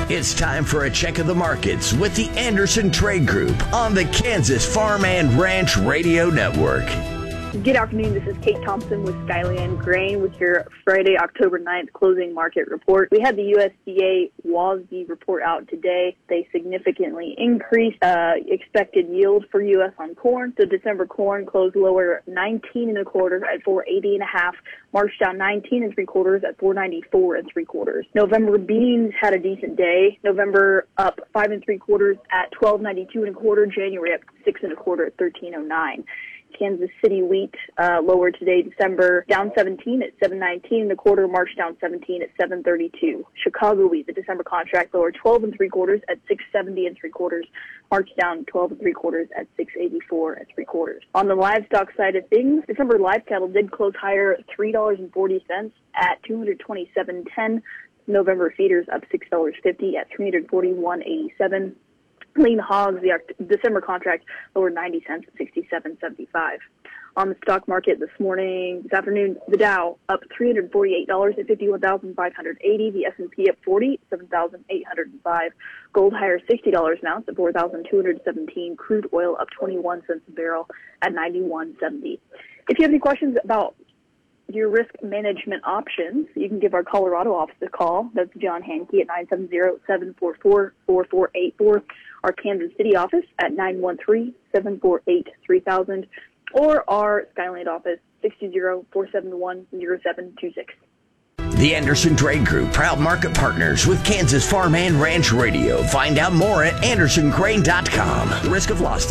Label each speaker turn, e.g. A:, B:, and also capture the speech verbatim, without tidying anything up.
A: It's time for a check of the markets with the Anderson Trade Group on the Kansas Farm and Ranch Radio Network.
B: Good afternoon. This is Kate Thompson with Skyland Grain with your Friday, October ninth closing market report. We had the U S D A WASDE report out today. They significantly increased uh, expected yield for U S on corn. So December corn closed lower nineteen and a quarter at four eighty and a half. March down nineteen and three quarters at four ninety-four and three quarters. November beans had a decent day. November up five and three quarters at twelve ninety-two and a quarter. January up six and a quarter at thirteen oh nine. Kansas City wheat uh, lower today. December down seventeen at seven nineteen and a quarter. March down seventeen at seven thirty-two. Chicago wheat, the December contract lower twelve and three quarters at six seventy and three quarters. March down twelve and three quarters at six eighty-four and three quarters. On the livestock side of things, December live cattle did close higher three dollars and forty cents at two twenty-seven ten. November feeders up six dollars and fifty cents at three forty-one eighty-seven. Lean hogs, the December contract lowered ninety cents at sixty-seven seventy-five. On the stock market this morning, this afternoon, the Dow up three hundred forty-eight dollars at fifty-one thousand five hundred eighty. The S and P up forty, seven thousand eight hundred five. Gold higher sixty dollars an ounce at four thousand two hundred seventeen. Crude oil up twenty-one cents a barrel at ninety-one seventy. If you have any questions about your risk management options, you can give our Colorado office a call. That's John Hankey at nine seven zero, seven four four, four four eight four. Our Kansas City office at nine one three, seven four eight, three thousand. Or our Skyland office, six two zero, four seven one, zero seven two six.
A: The Anderson Trade Group, proud market partners with Kansas Farm and Ranch Radio. Find out more at anderson grain dot com. Risk of loss